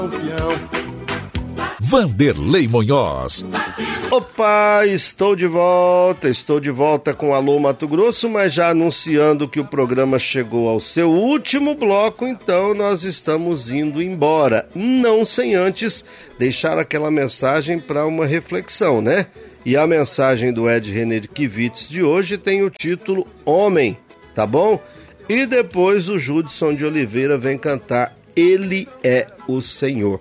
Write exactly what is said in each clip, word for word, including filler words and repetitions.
Vanderlei Munhoz. Opa, estou de volta, estou de volta com Alô Mato Grosso, mas já anunciando que o programa chegou ao seu último bloco, então nós estamos indo embora. Não sem antes deixar aquela mensagem para uma reflexão, né? E a mensagem do Ed Renekiewicz de hoje tem o título Homem, tá bom? E depois o Judson de Oliveira vem cantar Ele é o Senhor.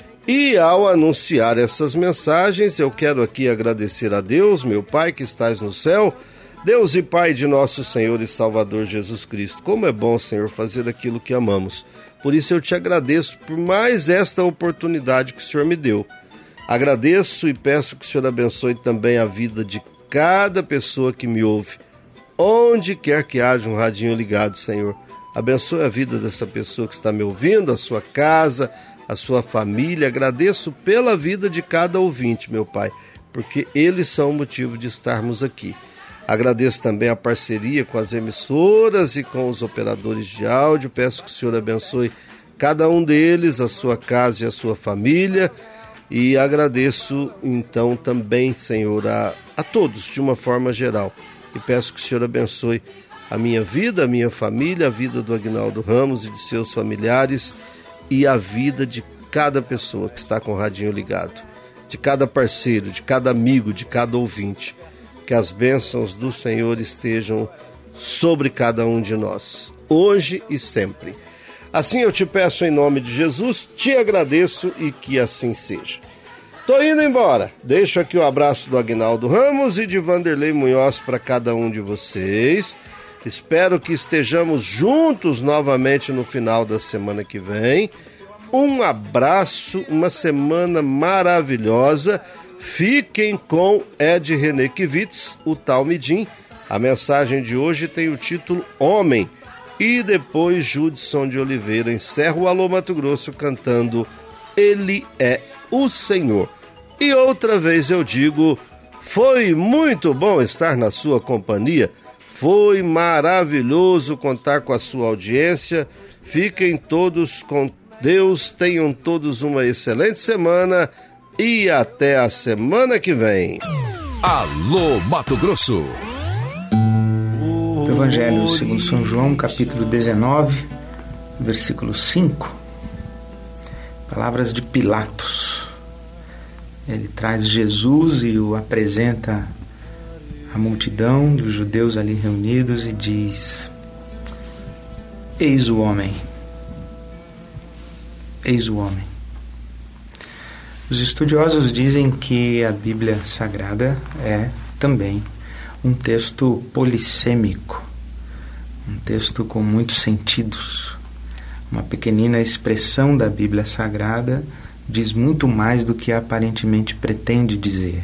E ao anunciar essas mensagens, eu quero aqui agradecer a Deus, meu Pai que estás no céu, Deus e Pai de nosso Senhor e Salvador Jesus Cristo. Como é bom, Senhor, fazer aquilo que amamos. Por isso eu te agradeço por mais esta oportunidade que o Senhor me deu. Agradeço e peço que o Senhor abençoe também a vida de cada pessoa que me ouve. Onde quer que haja um radinho ligado, Senhor, abençoe a vida dessa pessoa que está me ouvindo, a sua casa, a sua família. Agradeço pela vida de cada ouvinte, meu Pai, porque eles são o motivo de estarmos aqui. Agradeço também a parceria com as emissoras e com os operadores de áudio. Peço que o Senhor abençoe cada um deles, a sua casa e a sua família. E agradeço, então, também, Senhor, a, a todos, de uma forma geral. E peço que o Senhor abençoe a minha vida, a minha família, a vida do Aguinaldo Ramos e de seus familiares e a vida de cada pessoa que está com o radinho ligado, de cada parceiro, de cada amigo, de cada ouvinte. Que as bênçãos do Senhor estejam sobre cada um de nós, hoje e sempre. Assim eu te peço em nome de Jesus, te agradeço e que assim seja. Tô indo embora. Deixo aqui o abraço do Aguinaldo Ramos e de Vanderlei Munhoz para cada um de vocês. Espero que estejamos juntos novamente no final da semana que vem. Um abraço, uma semana maravilhosa. Fiquem com Ed Renekiewicz, o Talmidim. A mensagem de hoje tem o título Homem. E depois Judson de Oliveira encerra o Alô Mato Grosso cantando Ele é o Senhor. E outra vez eu digo, foi muito bom estar na sua companhia. Foi maravilhoso contar com a sua audiência. Fiquem todos com Deus, tenham todos uma excelente semana e até a semana que vem. Alô Mato Grosso. Evangelho segundo São João, capítulo dezenove, versículo cinco. Palavras de Pilatos. Ele traz Jesus e o apresenta à multidão dos judeus ali reunidos e diz: Eis o homem. Eis o homem. Os estudiosos dizem que a Bíblia Sagrada é também um texto polissêmico, um texto com muitos sentidos. Uma pequenina expressão da Bíblia Sagrada diz muito mais do que aparentemente pretende dizer.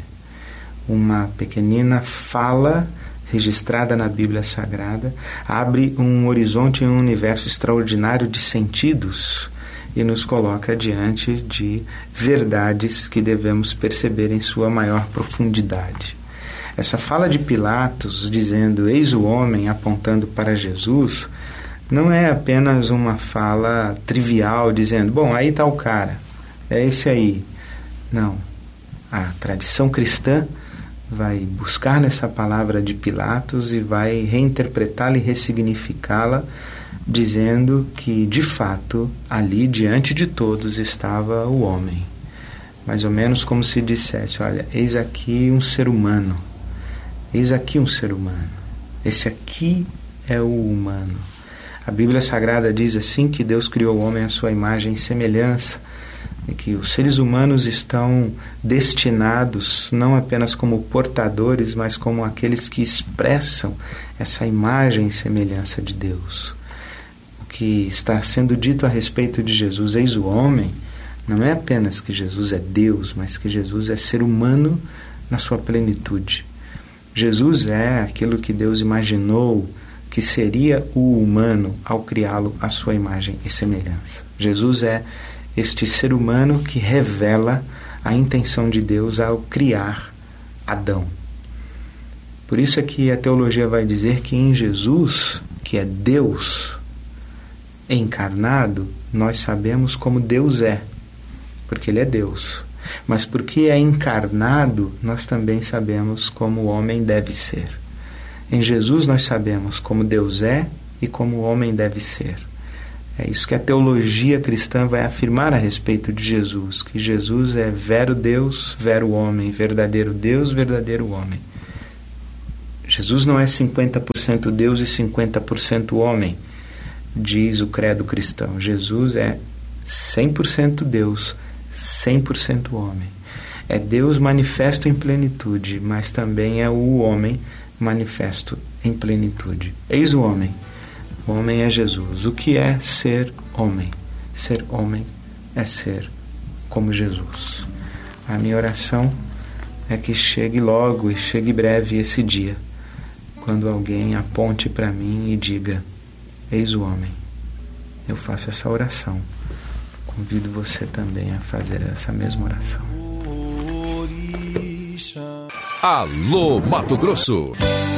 Uma pequenina fala registrada na Bíblia Sagrada abre um horizonte e um universo extraordinário de sentidos e nos coloca diante de verdades que devemos perceber em sua maior profundidade. Essa fala de Pilatos dizendo eis o homem, apontando para Jesus, não é apenas uma fala trivial dizendo, bom, aí está o cara, é esse aí. Não. A tradição cristã vai buscar nessa palavra de Pilatos e vai reinterpretá-la e ressignificá-la, dizendo que, de fato, ali diante de todos estava o homem. Mais ou menos como se dissesse, olha, eis aqui um ser humano. Eis aqui um ser humano. Esse aqui é o humano. A Bíblia Sagrada diz assim que Deus criou o homem à sua imagem e semelhança, e que os seres humanos estão destinados não apenas como portadores, mas como aqueles que expressam essa imagem e semelhança de Deus. O que está sendo dito a respeito de Jesus, eis o homem, não é apenas que Jesus é Deus, mas que Jesus é ser humano na sua plenitude. Jesus é aquilo que Deus imaginou que seria o humano ao criá-lo à sua imagem e semelhança. Jesus é este ser humano que revela a intenção de Deus ao criar Adão. Por isso é que a teologia vai dizer que em Jesus, que é Deus encarnado, nós sabemos como Deus é. porque Ele é Deus. Mas porque é encarnado, nós também sabemos como o homem deve ser. Em Jesus nós sabemos como Deus é e como o homem deve ser. É isso que a teologia cristã vai afirmar a respeito de Jesus, que Jesus é vero Deus, vero homem, verdadeiro Deus, verdadeiro homem. Jesus não é cinquenta por cento Deus e cinquenta por cento homem, diz o credo cristão. Jesus é cem por cento Deus, cem por cento homem. É Deus manifesto em plenitude, mas também é o homem manifesto em plenitude. Eis o homem. O homem é Jesus. O que é ser homem? Ser homem é ser como Jesus. A minha oração é que chegue logo e chegue breve esse dia, quando alguém aponte para mim e diga: eis o homem. Eu faço essa oração. Convido você também a fazer essa mesma oração. Alô, Mato Grosso.